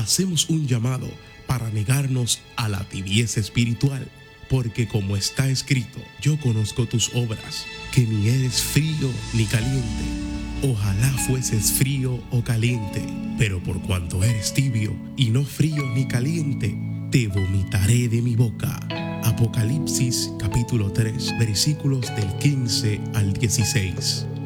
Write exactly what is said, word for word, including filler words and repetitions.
hacemos un llamado para negarnos a la tibieza espiritual, porque como está escrito, yo conozco tus obras, que ni eres frío ni caliente. Ojalá fueses frío o caliente, pero por cuanto eres tibio y no frío ni caliente, te vomitaré de mi boca. Apocalipsis capítulo tres, versículos del quince al dieciséis.